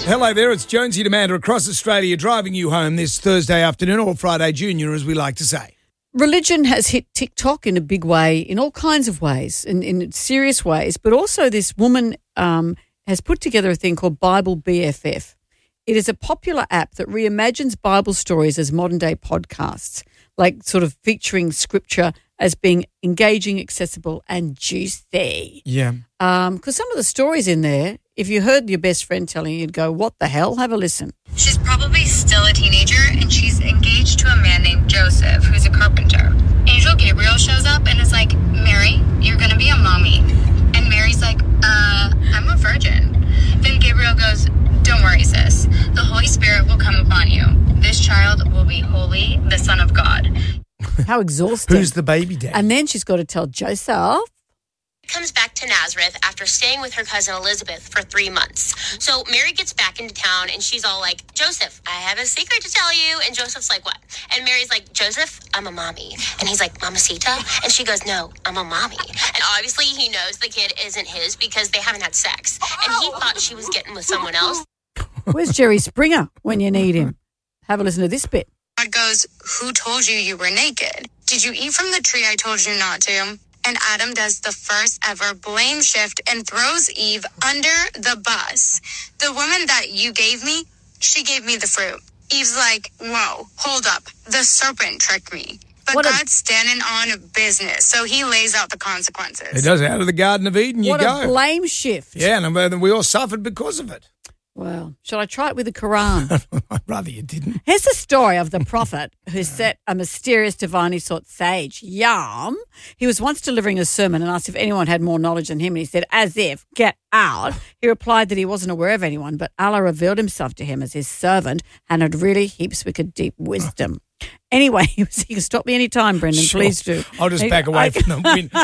Hello there, it's Jonesy and Amanda across Australia driving you home this Thursday afternoon, or Friday Junior as we like to say. Religion has hit TikTok in a big way, in all kinds of ways, in serious ways, but also this woman has put together a thing called Bible BFF. It is a popular app that reimagines Bible stories as modern-day podcasts, like sort of featuring scripture as being engaging, accessible and juicy. Yeah. Because some of the stories in there, if you heard your best friend telling you, you'd go, what the hell? Have a listen. She's probably still a teenager, and she's engaged to a man named Joseph, who's a carpenter. Angel Gabriel shows up and is like, Mary, you're going to be a mommy. And Mary's like, I'm a virgin. Then Gabriel goes, don't worry, sis. The Holy Spirit will come upon you. This child will be holy, the Son of God. How exhausting. Who's the baby daddy? And then she's got to tell Joseph. Comes back to Nazareth after staying with her cousin Elizabeth for 3 months. So Mary gets back into town and she's all like, Joseph, I have a secret to tell you. And Joseph's like, what? And Mary's like, Joseph, I'm a mommy. And he's like, Mamacita? And she goes, no, I'm a mommy. And obviously he knows the kid isn't his because they haven't had sex. And he thought she was getting with someone else. Where's Jerry Springer when you need him? Have a listen to this bit. God goes, who told you you were naked? Did you eat from the tree I told you not to? And Adam does the first ever blame shift and throws Eve under the bus. The woman that you gave me, she gave me the fruit. Eve's like, whoa, hold up. The serpent tricked me. But God's standing on business, so he lays out the consequences. He does. Out of the Garden of Eden you go. What a blame shift. Yeah, and we all suffered because of it. Well, shall I try it with the Quran? I'd rather you didn't. Here's the story of the prophet who set a mysterious, divinely sought sage, Yam. He was once delivering a sermon and asked if anyone had more knowledge than him, and he said, as if, get out. He replied that he wasn't aware of anyone, but Allah revealed himself to him as his servant and had really heaps wicked deep wisdom. Anyway, you can stop me any time, Brendan. Sure. Please do. I'll just back away from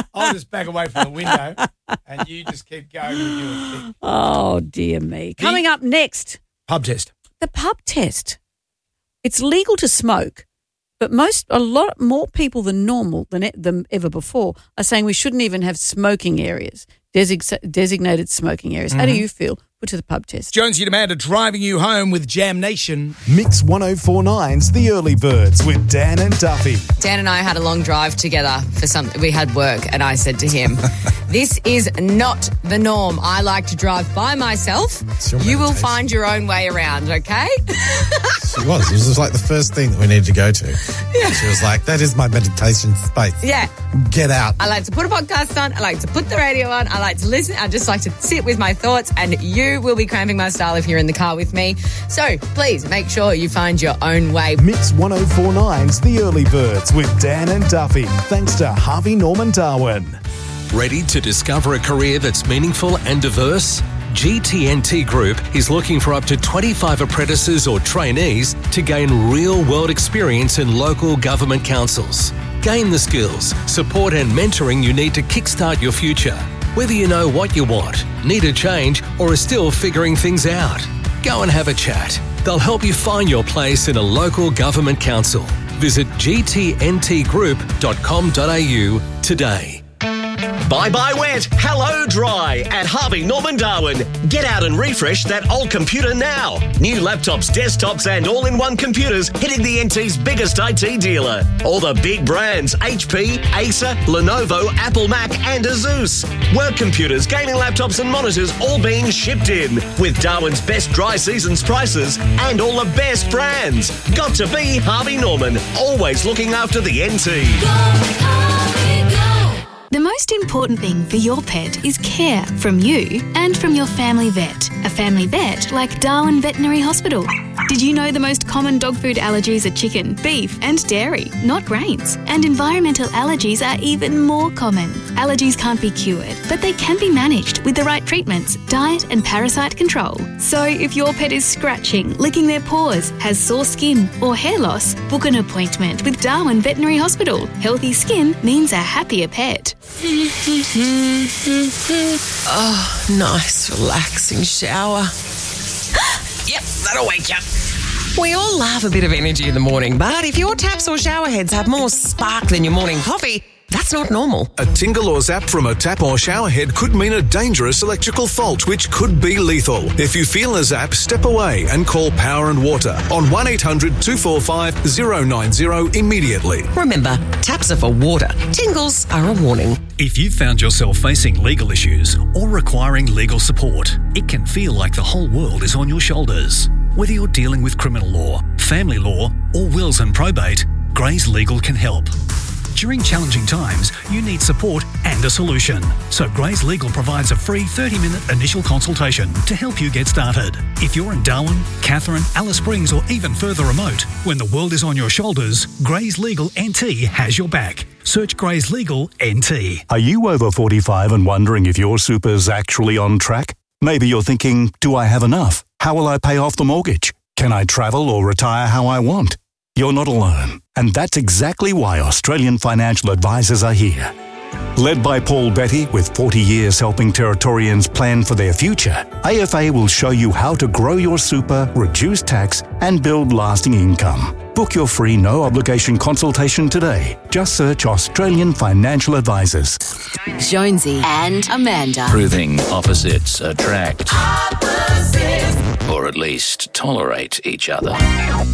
the window, and you just keep going with your thing. Oh, dear me. Coming up next. Pub test. The pub test. It's legal to smoke, but a lot more people than ever before are saying we shouldn't even have smoking areas, designated smoking areas. How do you feel? Put to the pub test. Jonesy and Amanda driving you home with Jam Nation. Mix 104.9's The Early Birds with Dan and Duffy. Dan and I had a long drive together we had work, and I said to him, this is not the norm. I like to drive by myself. You will find your own way around, okay? It was like the first thing that we needed to go to. Yeah. She was like, that is my meditation space. Yeah. Get out. I like to put a podcast on. I like to put the radio on. I like to listen. I just like to sit with my thoughts, and you will be cramping my style if you're in the car with me. So please make sure you find your own way. Mix 104.9's The Early Birds with Dan and Duffy. Thanks to Harvey Norman Darwin. Ready to discover a career that's meaningful and diverse? GTNT Group is looking for up to 25 apprentices or trainees to gain real-world experience in local government councils. Gain the skills, support and mentoring you need to kickstart your future. Whether you know what you want, need a change, or are still figuring things out, go and have a chat. They'll help you find your place in a local government council. Visit gtntgroup.com.au today. Bye-bye wet, hello dry at Harvey Norman Darwin. Get out and refresh that old computer now. New laptops, desktops and all-in-one computers hitting the NT's biggest IT dealer. All the big brands, HP, Acer, Lenovo, Apple Mac and Asus. Work computers, gaming laptops and monitors all being shipped in. With Darwin's best dry seasons prices and all the best brands. Got to be Harvey Norman, always looking after the NT. The most important thing for your pet is care from you and from your family vet. A family vet like Darwin Veterinary Hospital. Did you know the most common dog food allergies are chicken, beef and dairy, not grains? And environmental allergies are even more common. Allergies can't be cured, but they can be managed with the right treatments, diet and parasite control. So if your pet is scratching, licking their paws, has sore skin or hair loss, book an appointment with Darwin Veterinary Hospital. Healthy skin means a happier pet. Oh, nice, relaxing shower. Yep, that'll wake you. We all love a bit of energy in the morning, but if your taps or shower heads have more spark than your morning coffee, That's not normal. A tingle or zap from a tap or shower head could mean a dangerous electrical fault, which could be lethal. If you feel a zap, step away and call Power and Water on 1800 245 090 immediately. Remember, taps are for water. Tingles are a warning. If you've found yourself facing legal issues or requiring legal support, it can feel like the whole world is on your shoulders. Whether you're dealing with criminal law, family law, or wills and probate, Grays Legal can help. During challenging times, you need support and a solution. So Grays Legal provides a free 30-minute initial consultation to help you get started. If you're in Darwin, Katherine, Alice Springs or even further remote, when the world is on your shoulders, Grays Legal NT has your back. Search Grays Legal NT. Are you over 45 and wondering if your super's actually on track? Maybe you're thinking, do I have enough? How will I pay off the mortgage? Can I travel or retire how I want? You're not alone. And that's exactly why Australian Financial Advisors are here. Led by Paul Betty, with 40 years helping Territorians plan for their future, AFA will show you how to grow your super, reduce tax, and build lasting income. Book your free no-obligation consultation today. Just search Australian Financial Advisors. Jonesy and Amanda. Proving opposites attract. Or at least tolerate each other.